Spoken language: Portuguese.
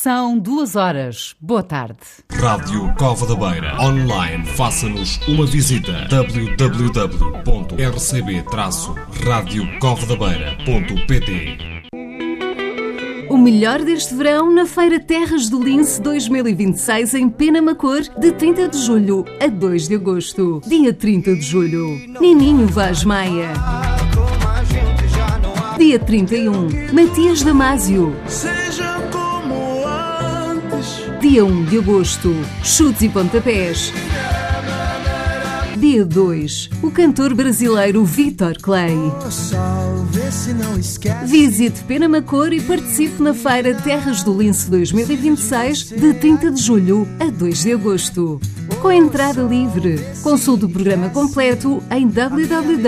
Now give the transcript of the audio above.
São 2 horas. Boa tarde. Rádio Cova da Beira. Online. Faça-nos uma visita. www.rcb-radiocovadabeira.pt. O melhor deste verão na Feira Terras do Lince 2026 em Penamacor, de 30 de julho a 2 de agosto. Dia 30 de julho, Nininho Vaz Maia. Dia 31, Matias Damasio. Dia 1 de agosto, Chutes e Pontapés. Dia 2, o cantor brasileiro Vitor Clay. Visite Penamacor e participe na Feira Terras do Lince 2026, de 30 de julho a 2 de agosto. Com entrada livre. Consulte o programa completo em www